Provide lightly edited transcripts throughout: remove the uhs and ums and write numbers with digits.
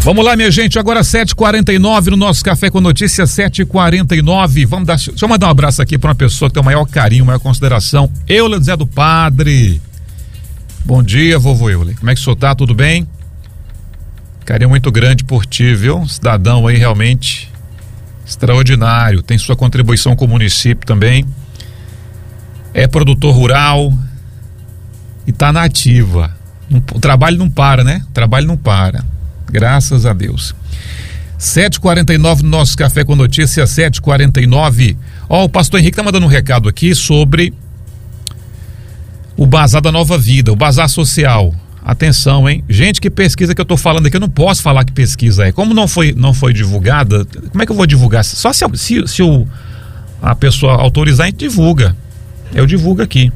Vamos lá, minha gente, agora 7h49 no nosso Café com Notícias, 7h49. Deixa eu mandar um abraço aqui para uma pessoa que tem o maior carinho, maior consideração, Euler Zé do Padre. Bom dia, vovô Euler. Como é que o senhor tá? Tudo bem? Carinho muito grande por ti, viu? Cidadão aí realmente extraordinário, tem sua contribuição com o município também. É produtor rural e tá na ativa. O trabalho não para, né? O trabalho não para. Graças a Deus. 7h49 no nosso Café com Notícias, 7h49. O pastor Henrique tá mandando um recado aqui sobre o Bazar da Nova Vida, o Bazar Social. Atenção, hein? Gente, que pesquisa que eu tô falando aqui, eu não posso falar que pesquisa é. Como não foi divulgada, como é que eu vou divulgar? Só se a pessoa autorizar, a gente divulga. Eu divulgo aqui.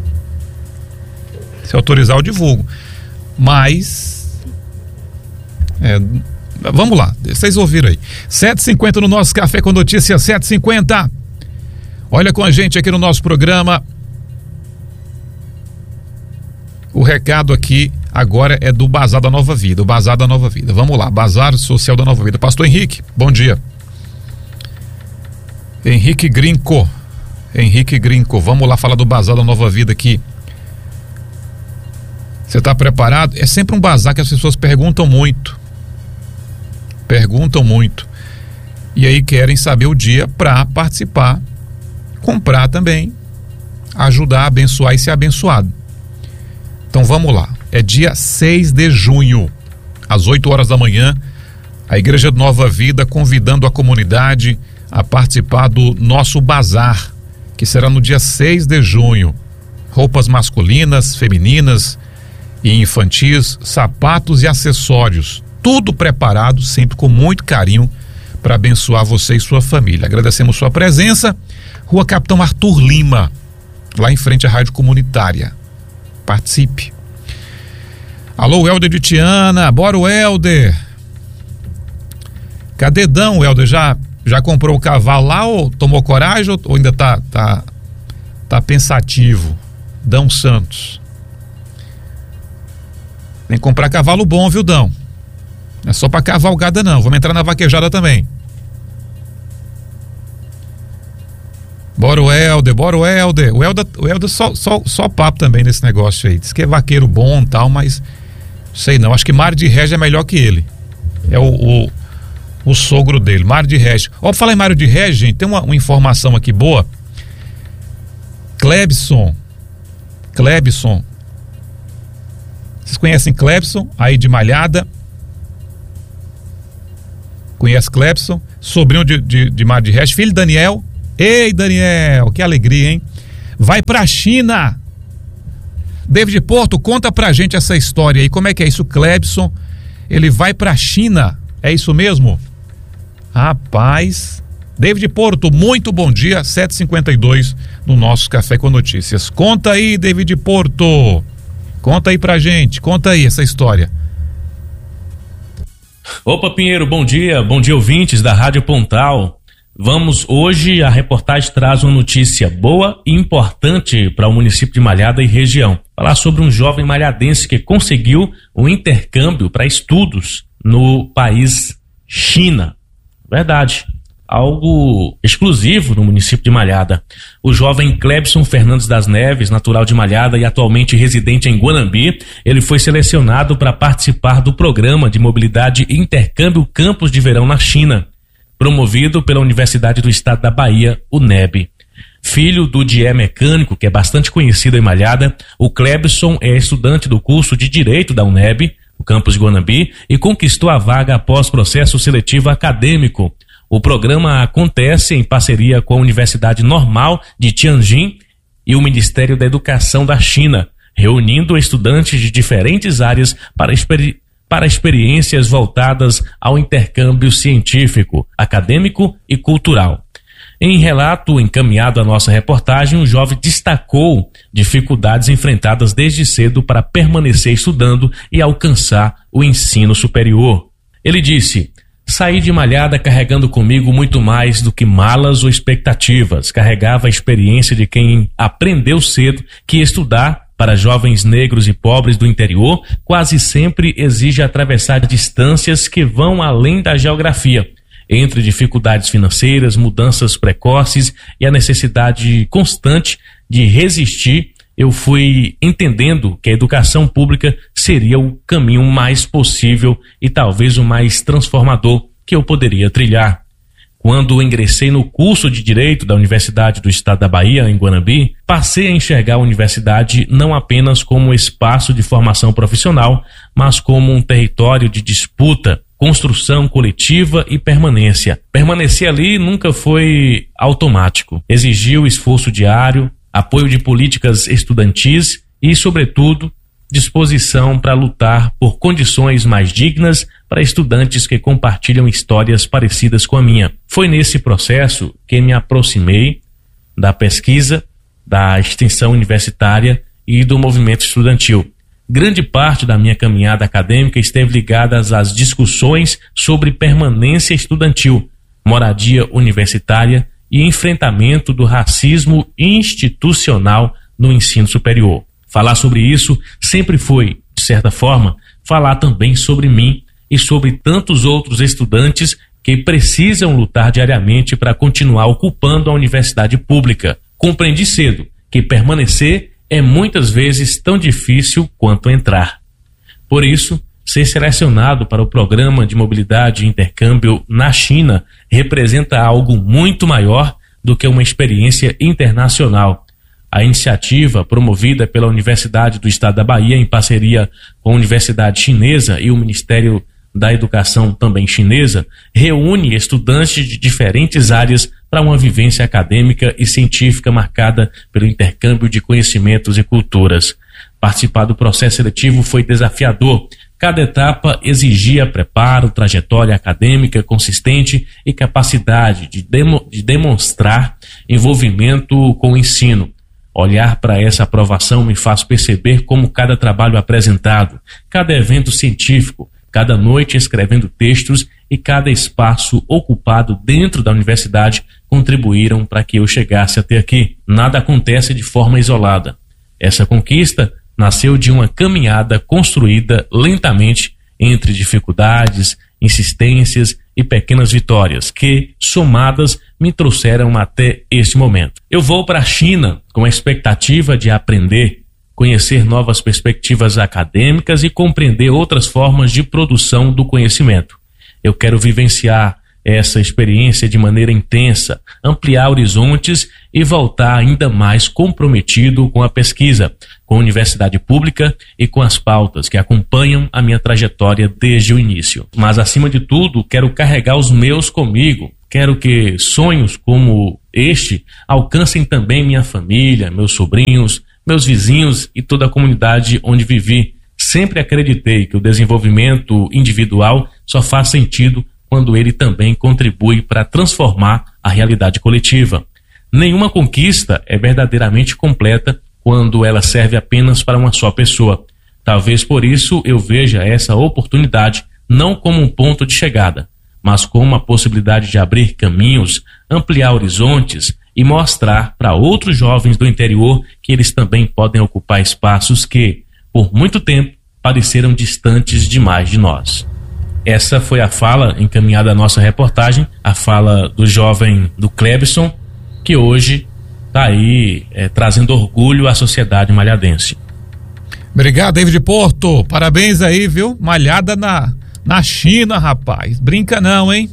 Se autorizar, eu divulgo. Mas vamos lá, vocês ouviram aí. 7h50 no nosso Café com Notícias, 7h50. Olha com a gente aqui no nosso programa. O recado aqui agora é do Bazar da Nova Vida, o Bazar da Nova Vida. Vamos lá, Bazar Social da Nova Vida. Pastor Henrique, bom dia. Henrique Grinco, vamos lá falar do Bazar da Nova Vida aqui. Você está preparado? É sempre um bazar que as pessoas perguntam muito. E aí querem saber o dia para participar, comprar também, ajudar, abençoar e ser abençoado. Então vamos lá, é dia 6 de junho, às 8 horas da manhã, a Igreja de Nova Vida convidando a comunidade a participar do nosso bazar, que será no dia 6 de junho. Roupas masculinas, femininas e infantis, sapatos e acessórios, tudo preparado sempre com muito carinho para abençoar você e sua família. Agradecemos sua presença. Rua Capitão Arthur Lima, lá em frente à Rádio Comunitária. Participe. Alô, Helder de Tiana, bora o Helder. Cadê Dão, Helder? Já comprou o cavalo lá ou tomou coragem ou ainda tá pensativo? Dão Santos. Tem que comprar cavalo bom, viu, Dão? Não é só pra cavalgada não, vamos entrar na vaquejada também. Bora o Helder. O Helder só papo também nesse negócio aí. Diz que é vaqueiro bom e tal, mas sei não. Acho que Mário de Régio é melhor que ele. É o sogro dele, Mário de Régio. Ó, pra falar em Mário de Régio, gente, tem uma informação aqui boa. Clebson. Vocês conhecem Clebson, aí de Malhada? Conhece Clebson? Sobrinho de Mário de Régio, filho de Daniel. Ei, Daniel, que alegria, hein? Vai pra China. David Porto, conta pra gente essa história aí. Como é que é isso, Clebson? Ele vai pra China, é isso mesmo? Rapaz, David Porto, muito bom dia, 7h52 no nosso Café com Notícias. Conta aí, David Porto. Conta aí pra gente, conta aí essa história. Opa, Pinheiro, bom dia ouvintes da Rádio Pontal. Hoje a reportagem traz uma notícia boa e importante para o município de Malhada e região. Falar sobre um jovem malhadense que conseguiu um intercâmbio para estudos no país China. Verdade, algo exclusivo no município de Malhada. O jovem Clebson Fernandes das Neves, natural de Malhada e atualmente residente em Guanambi, ele foi selecionado para participar do programa de mobilidade e intercâmbio Campus de Verão na China, promovido pela Universidade do Estado da Bahia, UNEB. Filho do DIE mecânico, que é bastante conhecido em Malhada, o Clebson é estudante do curso de Direito da UNEB, o campus de Guanambi, e conquistou a vaga após processo seletivo acadêmico. O programa acontece em parceria com a Universidade Normal de Tianjin e o Ministério da Educação da China, reunindo estudantes de diferentes áreas para experiências voltadas ao intercâmbio científico, acadêmico e cultural. Em relato encaminhado à nossa reportagem, o jovem destacou dificuldades enfrentadas desde cedo para permanecer estudando e alcançar o ensino superior. Ele disse: saí de Malhada carregando comigo muito mais do que malas ou expectativas. Carregava a experiência de quem aprendeu cedo que estudar para jovens negros e pobres do interior quase sempre exige atravessar distâncias que vão além da geografia. Entre dificuldades financeiras, mudanças precoces e a necessidade constante de resistir, eu fui entendendo que a educação pública seria o caminho mais possível e talvez o mais transformador que eu poderia trilhar. Quando ingressei no curso de Direito da Universidade do Estado da Bahia, em Guanambi, passei a enxergar a universidade não apenas como espaço de formação profissional, mas como um território de disputa, construção coletiva e permanência. Permanecer ali nunca foi automático. Exigiu esforço diário, apoio de políticas estudantis e, sobretudo, disposição para lutar por condições mais dignas para estudantes que compartilham histórias parecidas com a minha. Foi nesse processo que me aproximei da pesquisa, da extensão universitária e do movimento estudantil. Grande parte da minha caminhada acadêmica esteve ligada às discussões sobre permanência estudantil, moradia universitária e enfrentamento do racismo institucional no ensino superior. Falar sobre isso sempre foi, de certa forma, falar também sobre mim e sobre tantos outros estudantes que precisam lutar diariamente para continuar ocupando a universidade pública. Compreendi cedo que permanecer é muitas vezes tão difícil quanto entrar. Por isso, ser selecionado para o programa de mobilidade e intercâmbio na China representa algo muito maior do que uma experiência internacional. A iniciativa, promovida pela Universidade do Estado da Bahia em parceria com a Universidade Chinesa e o Ministério da Educação também chinesa, reúne estudantes de diferentes áreas para uma vivência acadêmica e científica marcada pelo intercâmbio de conhecimentos e culturas. Participar do processo seletivo foi desafiador. Cada etapa exigia preparo, trajetória acadêmica consistente e capacidade de demonstrar envolvimento com o ensino. Olhar para essa aprovação me faz perceber como cada trabalho apresentado, cada evento científico, cada noite escrevendo textos e cada espaço ocupado dentro da universidade contribuíram para que eu chegasse até aqui. Nada acontece de forma isolada. Essa conquista nasceu de uma caminhada construída lentamente entre dificuldades, insistências e pequenas vitórias que, somadas, me trouxeram até este momento. Eu vou para a China com a expectativa de aprender, conhecer novas perspectivas acadêmicas e compreender outras formas de produção do conhecimento. Eu quero vivenciar essa experiência de maneira intensa, ampliar horizontes e voltar ainda mais comprometido com a pesquisa, com a universidade pública e com as pautas que acompanham a minha trajetória desde o início. Mas, acima de tudo, quero carregar os meus comigo. Quero que sonhos como este alcancem também minha família, meus sobrinhos, meus vizinhos e toda a comunidade onde vivi. Sempre acreditei que o desenvolvimento individual só faz sentido quando ele também contribui para transformar a realidade coletiva. Nenhuma conquista é verdadeiramente completa quando ela serve apenas para uma só pessoa. Talvez por isso eu veja essa oportunidade não como um ponto de chegada, mas como uma possibilidade de abrir caminhos, ampliar horizontes e mostrar para outros jovens do interior que eles também podem ocupar espaços que, por muito tempo, pareceram distantes demais de nós. Essa foi a fala encaminhada à nossa reportagem, a fala do jovem do Clebson, que hoje está aí trazendo orgulho à sociedade malhadense. Obrigado, David Porto. Parabéns aí, viu? Malhada na China, rapaz. Brinca não, hein?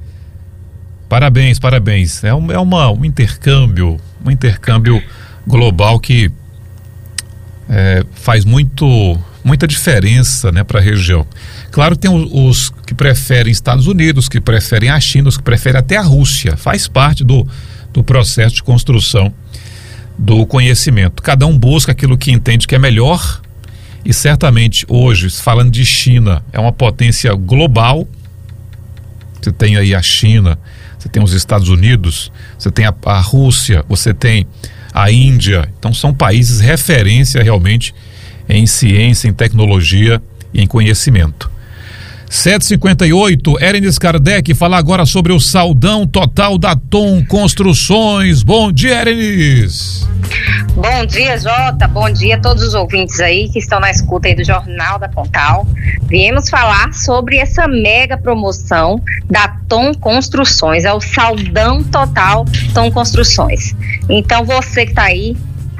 Parabéns, parabéns. É um intercâmbio global que faz muita diferença, né, para a região. Claro que tem os que preferem Estados Unidos, que preferem a China, os que preferem até a Rússia. Faz parte do processo de construção do conhecimento. Cada um busca aquilo que entende que é melhor e certamente hoje, falando de China, é uma potência global. Você tem aí a China, você tem os Estados Unidos, você tem a Rússia, você tem a Índia. Então são países referência realmente em ciência, em tecnologia e em conhecimento. 7h58, Erenis Kardec fala agora sobre o saldão total da Tom Construções. Bom dia, Erenis. Bom dia, Jota. Bom dia a todos os ouvintes aí que estão na escuta aí do Jornal da Pontal. Viemos falar sobre essa mega promoção da Tom Construções. É o Saldão Total Tom Construções. Então, você que está aí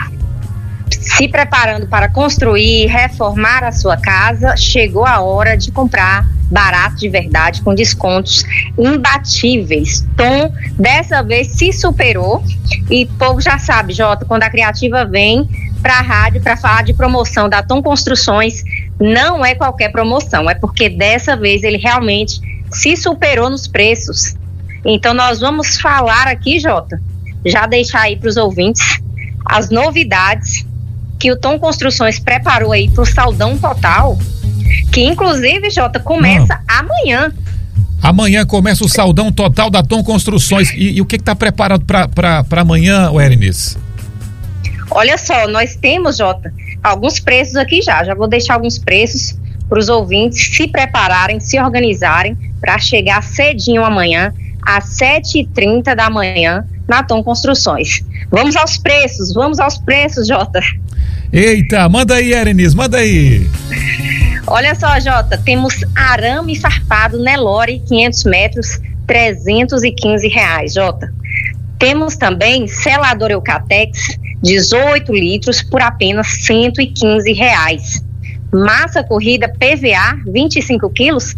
se preparando para construir, reformar a sua casa, chegou a hora de comprar barato de verdade, com descontos imbatíveis. Tom, dessa vez, se superou e o povo já sabe, Jota, quando a Criativa vem para a rádio para falar de promoção da Tom Construções, não é qualquer promoção, é porque dessa vez ele realmente se superou nos preços. Então nós vamos falar aqui, Jota, já deixar aí para os ouvintes as novidades que o Tom Construções preparou aí para o Saldão Total, que inclusive, Jota, começa amanhã. Amanhã começa o Saldão Total da Tom Construções. E o que está preparado para amanhã, Ernis? Olha só, nós temos, Jota, alguns preços aqui já vou deixar alguns preços para os ouvintes se prepararem, se organizarem para chegar cedinho amanhã, às 7h30 da manhã, na Tom Construções. Vamos aos preços, Jota. Eita, manda aí, Ernis, manda aí. Olha só, Jota, temos arame farpado Nelore 500 metros, R$315, Jota. Temos também selador Eucatex 18 litros por apenas R$115. Massa corrida PVA 25 quilos,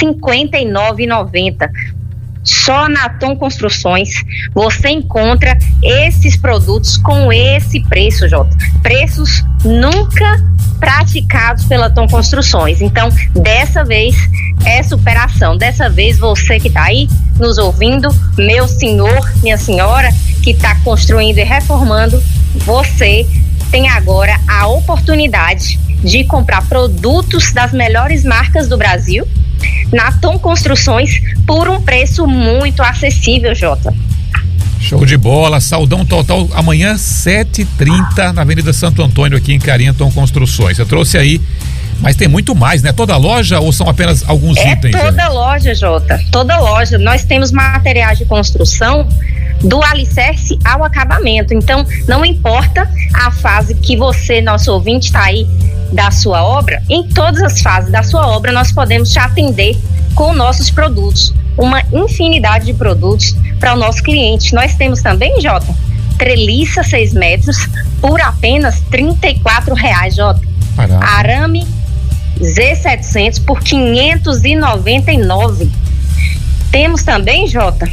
R$59,90. Só na Tom Construções você encontra esses produtos com esse preço, Jota. Preços nunca praticados pela Tom Construções. Então, dessa vez é superação. Dessa vez você que está aí nos ouvindo, meu senhor, minha senhora, que está construindo e reformando, você tem agora a oportunidade de comprar produtos das melhores marcas do Brasil na Tom Construções por um preço muito acessível, Jota. Show de bola, Saldão Total amanhã 7h30 na Avenida Santo Antônio aqui em Carinha, Tom Construções. Você trouxe aí, mas tem muito mais, né? Toda loja ou são apenas alguns itens? Toda loja, Jota, toda loja. Nós temos materiais de construção do alicerce ao acabamento. Então, não importa a fase que você, nosso ouvinte, está aí da sua obra, em todas as fases da sua obra nós podemos te atender com nossos produtos, uma infinidade de produtos para o nosso cliente. Nós temos também, Jota, treliça 6 metros por apenas R$34, Jota. Caraca. Arame Z700 por R$599. Temos também, Jota,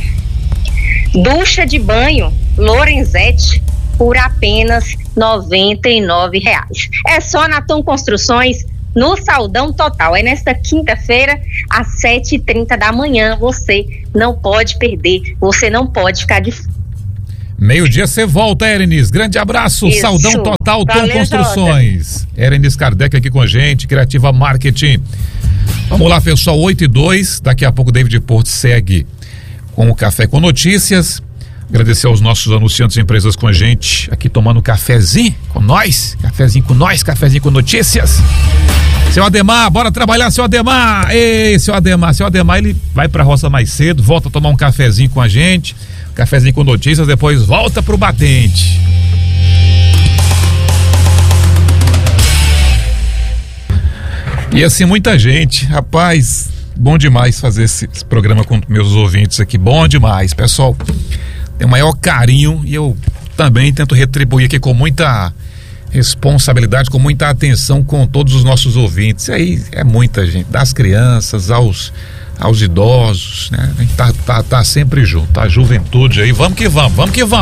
ducha de banho Lorenzetti por apenas R$99. É só na Tom Construções, no Saldão Total. É nesta quinta-feira, às 7h30 da manhã. Você não pode perder, você não pode ficar de fora. Meio-dia você volta, Ernis. Grande abraço, Isso. Saldão Total Tom Construções. Ernis Kardec aqui com a gente, Criativa Marketing. Vamos lá, pessoal, 8h02. Daqui a pouco o David Porto segue com o Café com Notícias. Agradecer aos nossos anunciantes e empresas com a gente, aqui tomando um cafezinho com nós, cafezinho com notícias. Seu Ademar, bora trabalhar, seu Ademar. Ei, seu Ademar, ele vai pra roça mais cedo, volta a tomar um cafezinho com a gente, cafezinho com notícias, depois volta pro batente. E assim, muita gente, rapaz, bom demais fazer esse programa com meus ouvintes aqui, bom demais, pessoal. Tem o maior carinho e eu também tento retribuir aqui com muita responsabilidade, com muita atenção com todos os nossos ouvintes. E aí é muita gente, das crianças aos idosos, né? A gente tá sempre junto, tá? A juventude aí, vamos que vamos.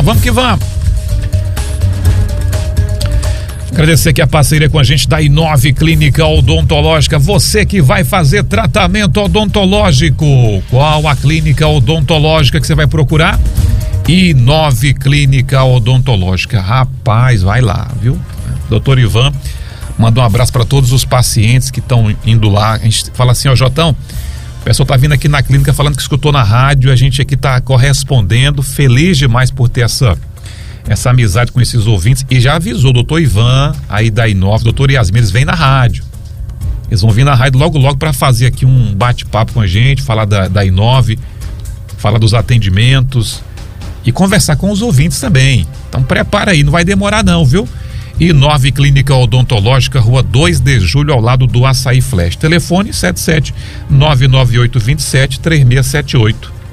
Agradecer aqui a parceria com a gente da Inove Clínica Odontológica. Você que vai fazer tratamento odontológico, qual a clínica odontológica que você vai procurar? Inove Clínica Odontológica. Rapaz, vai lá, viu? Doutor Ivan, manda um abraço para todos os pacientes que estão indo lá. A gente fala assim, ó, Jotão, o pessoal tá vindo aqui na clínica falando que escutou na rádio, a gente aqui tá correspondendo, feliz demais por ter essa amizade com esses ouvintes, e já avisou o doutor Ivan aí da Inove, doutor Yasmin, eles vêm na rádio. Eles vão vir na rádio logo para fazer aqui um bate-papo com a gente, falar da Inove, falar dos atendimentos e conversar com os ouvintes também. Então Então prepara aí, não vai demorar não, viu? E 9 Clínica Odontológica, Rua 2 de Julho, ao lado do Açaí Flash. Telefone 77-99827-3678.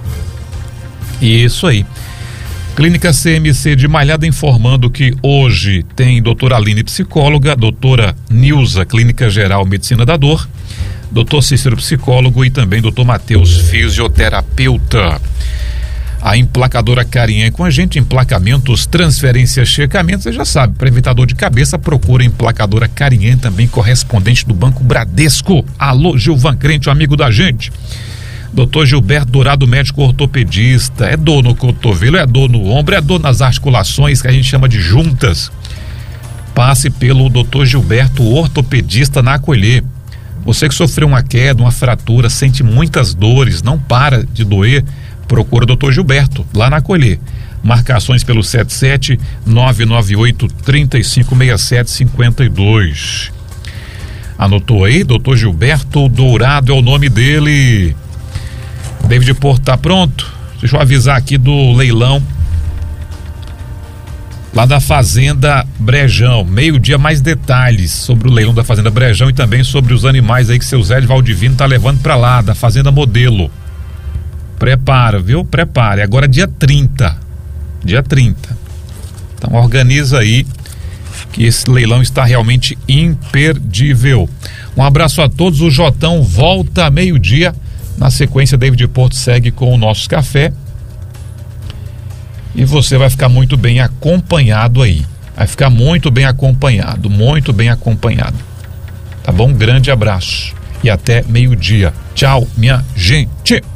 Isso aí. Clínica CMC de Malhada informando que hoje tem doutora Aline, psicóloga, doutora Nilza, Clínica Geral Medicina da Dor, doutor Cícero, psicólogo, e também doutor Matheus, fisioterapeuta. A emplacadora Carinha é com a gente, emplacamentos, transferências, checamentos, você já sabe, para evitar dor de cabeça, procura a emplacadora Carinha, também correspondente do Banco Bradesco. Alô, Gilvan Crente, amigo da gente. Doutor Gilberto Dourado, médico ortopedista. É dor no cotovelo, é dor no ombro, é dor nas articulações, que a gente chama de juntas. Passe pelo doutor Gilberto, ortopedista, na Acolher. Você que sofreu uma queda, uma fratura, sente muitas dores, não para de doer, procura o doutor Gilberto, lá na Acolher. Marcações pelo 77-998-3567-52. Anotou aí? Doutor Gilberto Dourado é o nome dele. David Porto tá pronto? Deixa eu avisar aqui do leilão lá da Fazenda Brejão. Meio-dia, mais detalhes sobre o leilão da Fazenda Brejão e também sobre os animais aí que seu Zé de Valdivino tá levando pra lá, da Fazenda Modelo. Prepara, viu? Prepare. Agora dia 30. Dia 30. Então organiza aí, que esse leilão está realmente imperdível. Um abraço a todos. O Jotão volta meio-dia. Na sequência, David Porto segue com o nosso café. E você vai ficar muito bem acompanhado aí. Vai ficar muito bem acompanhado. Muito bem acompanhado. Tá bom? Um grande abraço. E até meio-dia. Tchau, minha gente.